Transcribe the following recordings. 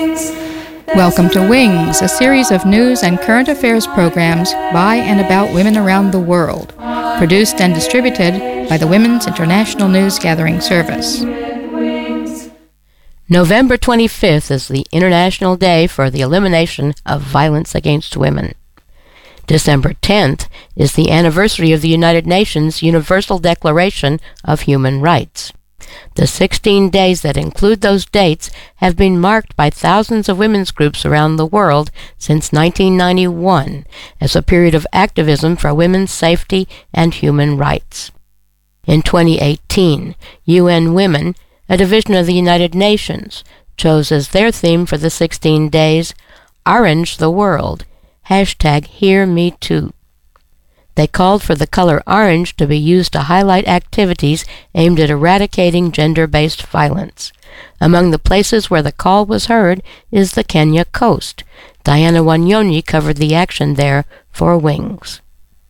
Welcome to Wings, a series of news and current affairs programs by and about women around the world, produced and distributed by the Women's International News Gathering Service. November 25th is the International Day for the Elimination of Violence Against Women. December 10th is the anniversary of the United Nations Universal Declaration of Human Rights. The 16 days that include those dates have been marked by thousands of women's groups around the world since 1991 as a period of activism for women's safety and human rights. In 2018, UN Women, a division of the United Nations, chose as their theme for the 16 days, Orange the World, #HearMeToo. They called for the color orange to be used to highlight activities aimed at eradicating gender-based violence. Among the places where the call was heard is the Kenya coast. Diana Wanyonyi covered the action there for Wings.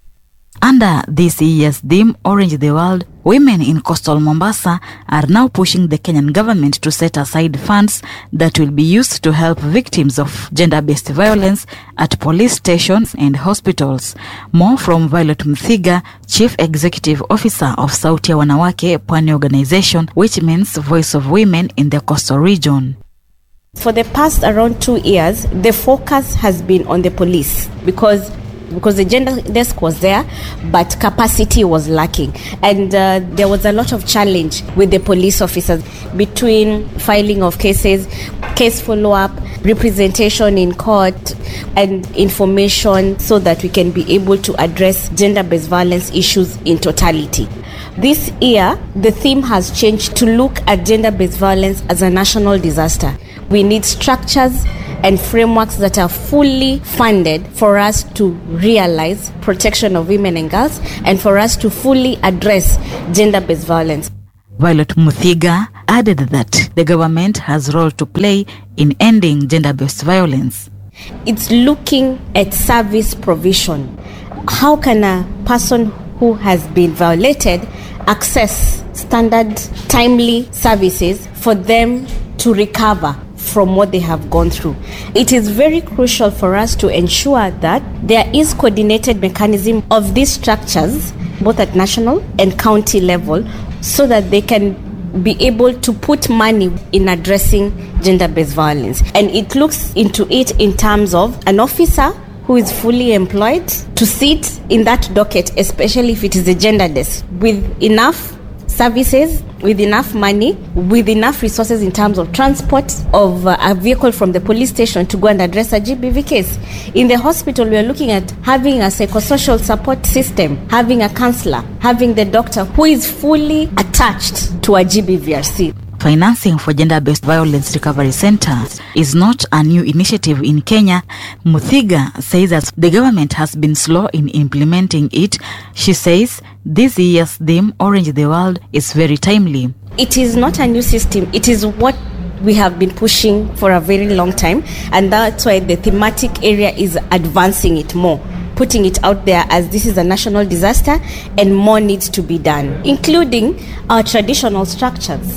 Under this year's theme, Orange the World, women in coastal Mombasa are now pushing the Kenyan government to set aside funds that will be used to help victims of gender-based violence at police stations and hospitals. More from Violet Muthiga, Chief Executive Officer of Sauti ya Wanawake Pwani Organization, which means Voice of Women in the coastal region. For the past around 2 years, the focus has been on the police because the gender desk was there, but capacity was lacking. And there was a lot of challenge with the police officers between filing of cases, case follow-up, representation in court, and information so that we can be able to address gender-based violence issues in totality. This year, the theme has changed to look at gender-based violence as a national disaster. We need structures and frameworks that are fully funded for us to realize protection of women and girls and for us to fully address gender-based violence. Violet Muthiga added that the government has a role to play in ending gender-based violence. It's looking at service provision. How can a person who has been violated access standard, timely services for them to recover from what they have gone through? It is very crucial for us to ensure that there is coordinated mechanism of these structures, both at national and county level, so that they can be able to put money in addressing gender-based violence. And it looks into it in terms of an officer who is fully employed to sit in that docket, especially if it is a gender desk, with enough services, with enough money, with enough resources in terms of transport of a vehicle from the police station to go and address a GBV case. In the hospital, we are looking at having a psychosocial support system, having a counselor, having the doctor who is fully attached to a GBVRC. Financing for gender-based violence recovery centers is not a new initiative in Kenya. Muthiga says that the government has been slow in implementing it. She says this year's theme, Orange the World, is very timely. It is not a new system. It is what we have been pushing for a very long time, and that's why the thematic area is advancing it more, putting it out there as this is a national disaster and more needs to be done, including our traditional structures.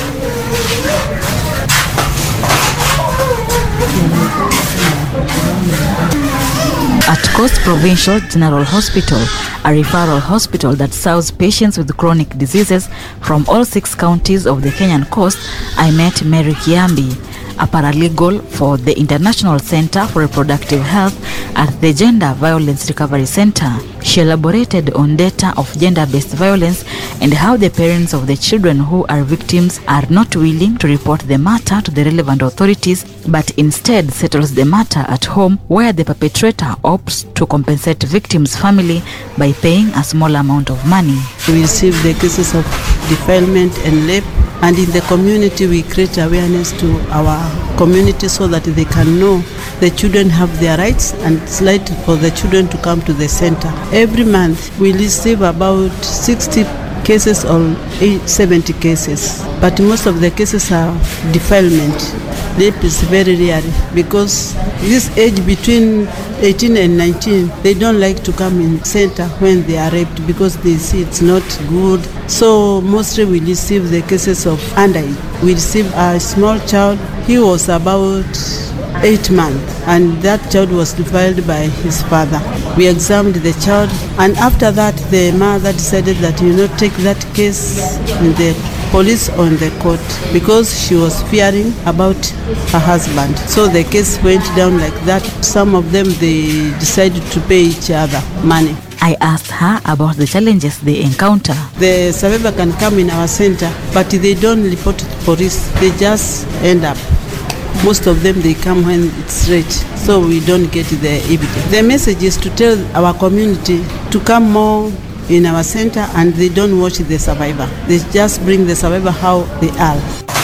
At Coast Provincial General Hospital, a referral hospital that serves patients with chronic diseases from all 6 counties of the Kenyan coast, I met Mary Kiambi, a paralegal for the International Center for Reproductive Health at the Gender Violence Recovery Center. She elaborated on data of gender-based violence and how the parents of the children who are victims are not willing to report the matter to the relevant authorities, but instead settles the matter at home, where the perpetrator opts to compensate victims' family by paying a small amount of money. We receive the cases of defilement and rape, and in the community we create awareness to our community so that they can know the children have their rights, and it's right for the children to come to the center. Every month we receive about 60 cases or 70 cases, but most of the cases are defilement. rape is very rare because this age between 18 and 19, they don't like to come in center when they are raped because they see it's not good. So mostly we receive the cases of underage. We received a small child. He was about 8 months, and that child was defiled by his father. We examined the child, and after that the mother decided that take that case in the police or in the court because she was fearing about her husband. So the case went down like that. Some of them, they decided to pay each other money. I asked her about the challenges they encounter. The survivor can come in our center, but they don't report to the police. They just end up. Most of them, they come when it's late, so we don't get the evidence. The message is to tell our community to come more in our center, and they don't watch the survivor. They just bring the survivor how they are.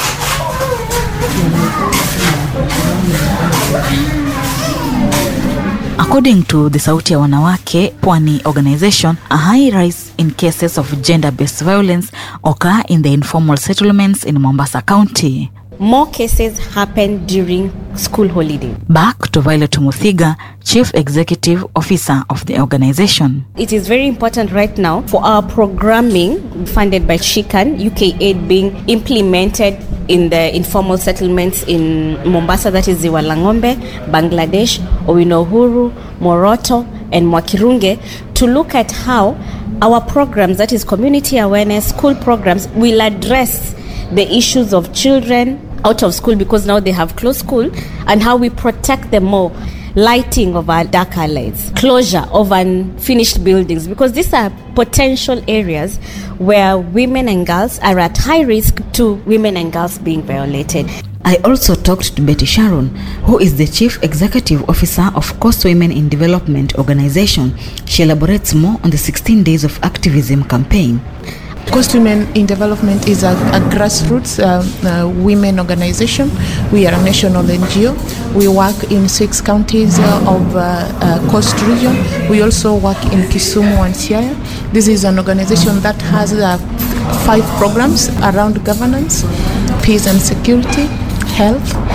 According to the Sauti ya Wanawake Pwani organization, a high rise in cases of gender-based violence occur in the informal settlements in Mombasa County. More cases happen during school holiday. Back to Violet Muthiga, Chief Executive Officer of the organization. It is very important right now for our programming funded by SHICAN, UK Aid, being implemented in the informal settlements in Mombasa, that is Ziwa Lang'ombe, Bangladesh, Owino-Huru, Moroto, and Mwakirunge, to look at how our programs, that is community awareness, school programs, will address the issues of children out of school because now they have closed school, and how we protect them more. Lighting of our dark alleys, closure of unfinished buildings, because these are potential areas where women and girls are at high risk to women and girls being violated. I also talked to Betty Sharon, who is the Chief Executive Officer of Coast Women in Development organization. She elaborates more on the 16 Days of Activism campaign. Coast Women in Development is a grassroots women organization. We are a national NGO. We work in 6 counties of Coast region. We also work in Kisumu and Siaya. This is an organization that has 5 programs around governance, peace and security, health,